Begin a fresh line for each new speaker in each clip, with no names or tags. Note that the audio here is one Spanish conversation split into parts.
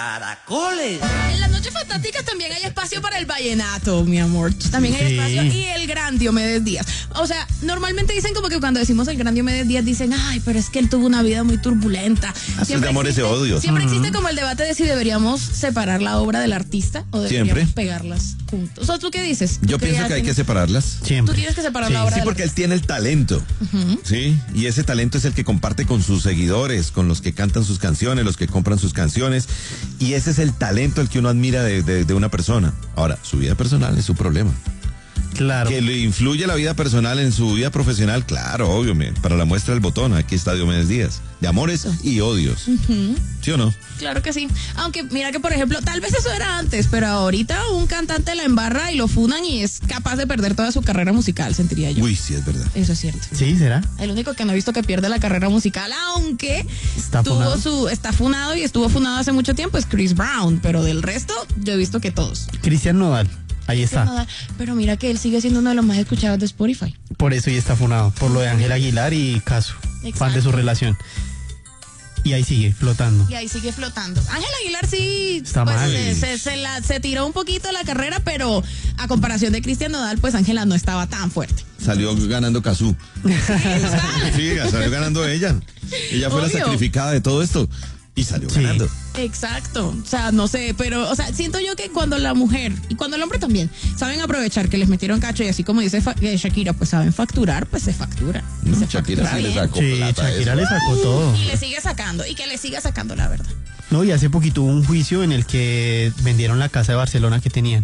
Caracoles.
En las noches fantásticas también hay espacio para el vallenato, mi amor. También hay espacio. Y el gran Diomedes Díaz. O sea, normalmente dicen como que cuando decimos el gran Diomedes Díaz dicen, ay, pero es que él tuvo una vida muy turbulenta.
De amores y odios.
Siempre existe como el debate de si deberíamos separar la obra del artista o deberíamos pegarlas juntos. O sea, ¿tú qué dices?
Yo pienso que hay que separarlas.
Tú tienes que separar la obra.
Sí, porque él tiene el talento. Sí, y ese talento es el que comparte con sus seguidores, con los que cantan sus canciones, los que compran sus canciones. Y ese es el talento el que uno admira de una persona. Ahora, su vida personal es su problema.
Claro.
Que le influye la vida personal en su vida profesional, claro, obvio. Para la muestra del botón, aquí está Diomedes Díaz. De amores y odios. ¿Sí o no?
Claro que sí. Aunque mira que, por ejemplo, tal vez eso era antes, pero ahorita un cantante la embarra y lo funan y es capaz de perder toda su carrera musical, sentiría yo.
Uy, sí, es verdad.
Eso es cierto.
Sí, ¿será?
El único que no he visto que pierde la carrera musical, aunque
está
funado y estuvo funado hace mucho tiempo, es Chris Brown, pero del resto yo he visto que todos.
Cristian Nodal. Ahí está.
Pero mira que él sigue siendo uno de los más escuchados de Spotify.
Por eso y está funado, por lo de Ángel Aguilar y Casu, fan de su relación. Y ahí sigue flotando.
Ángel Aguilar sí
está mal.
Se tiró un poquito la carrera, pero a comparación de Cristian Nodal, pues Ángela no estaba tan fuerte.
Salió ganando Cazú. Sí, salió ganando ella. Ella fue la sacrificada de todo esto. Y salió ganando.
Exacto. O sea, no sé, pero, o sea, siento yo que cuando la mujer y cuando el hombre también saben aprovechar que les metieron cacho y así como dice Shakira, pues saben facturar, pues se factura.
Shakira sí le sacó plata.
Shakira le sacó todo.
Y le sigue sacando, y que le siga sacando, la verdad.
No, y hace poquito hubo un juicio en el que vendieron la casa de Barcelona que tenían.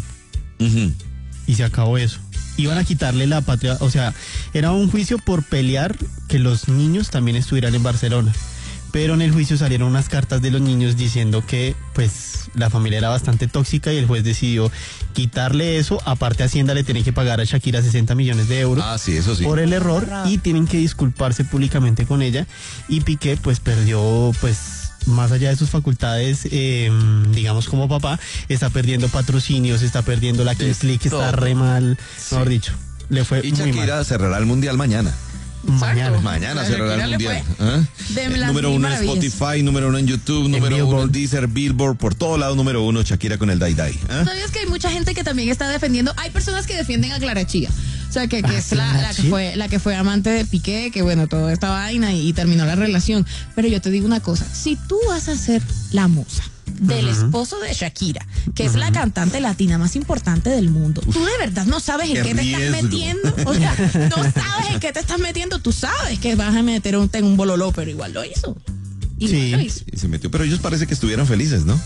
Y se acabó eso. Iban a quitarle la patria, o sea, era un juicio por pelear que los niños también estuvieran en Barcelona. Pero en el juicio salieron unas cartas de los niños diciendo que pues la familia era bastante tóxica y el juez decidió quitarle eso. Aparte Hacienda le tiene que pagar a Shakira 60 millones de euros por el error y tienen que disculparse públicamente con ella. Y Piqué pues perdió pues más allá de sus facultades, digamos como papá, está perdiendo patrocinios, está perdiendo la Kings League, está re mal, mejor dicho, le fue muy mal.
Y Shakira cerrará el mundial mañana. Mañana cerrará el mundial. Número 1 en Spotify, número 1 en YouTube, número 1 en Deezer, Billboard, por todo lado número 1, Shakira con el Dai Dai.
¿Sabías que hay mucha gente que también está defendiendo? Hay personas que defienden a Clara Chía. O sea, que es la que fue amante de Piqué, que bueno, toda esta vaina y terminó la relación. Pero yo te digo una cosa, si tú vas a ser la musa del esposo de Shakira, que es la cantante latina más importante del mundo, tú de verdad no sabes en qué te estás metiendo. O sea, no sabes en qué te estás metiendo. Tú sabes que vas a meter en un bololó, pero igual lo hizo.
Y se metió, pero ellos parece que estuvieron felices, ¿no?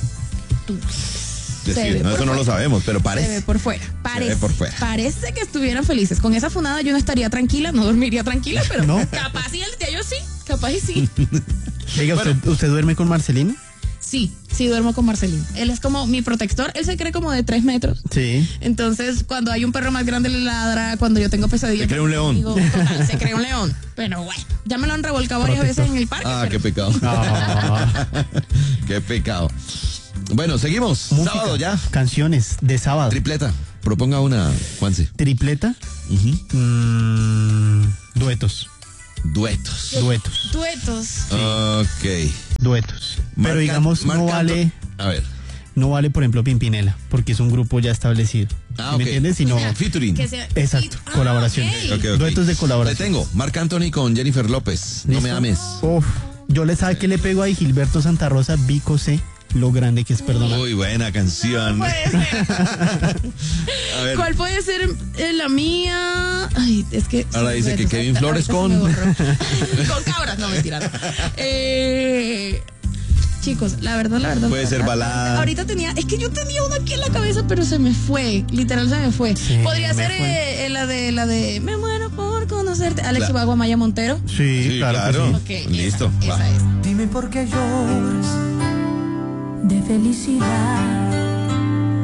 Eso no lo sabemos, pero parece.
Se ve por fuera. Parece que estuvieran felices. Con esa funada yo no estaría tranquila, no dormiría tranquila, pero ¿no? Capaz y el día yo sí, capaz y sí.
Oiga, ¿usted duerme con Marcelino?
Sí, duermo con Marcelino. Él es como mi protector, él se cree como de 3 metros.
Sí.
Entonces, cuando hay un perro más grande le ladra, cuando yo tengo pesadillas.
Se cree un león.
Total, se cree un león. Pero bueno, ya me lo han revolcado varias veces en el parque.
Qué pecado. Qué pecado. Bueno, seguimos.
Música,
sábado ya.
Canciones de sábado.
Tripleta. Proponga una, Juanse.
¿Tripleta? Duetos.
Sí. Ok.
Duetos. Pero digamos, no vale.
A ver.
No vale, por ejemplo, Pimpinela, porque es un grupo ya establecido.
¿Me
entiendes? Sino
featuring.
Exacto, colaboración.
Okay.
Duetos de colaboración.
Le tengo Marc Anthony con Jennifer López. No me ames.
Yo le sabe que le pego ahí Gilberto Santa Rosa, Vico C. Lo grande que es perdonar.
Muy buena canción.
No puede ser. A ver. ¿Cuál puede ser la mía? Ay, es que.
Ahora dice que Kevin Flores con.
Con cabras, no, mentira. Chicos, la verdad.
Puede ser balada.
Ahorita yo tenía una aquí en la cabeza, pero se me fue. Literal se me fue.
Sí,
podría ser la de Me muero por conocerte. Alex Ubago, Maya Montero.
Sí, claro.
Okay,
listo.
Esa es.
Dime por qué lloras de felicidad.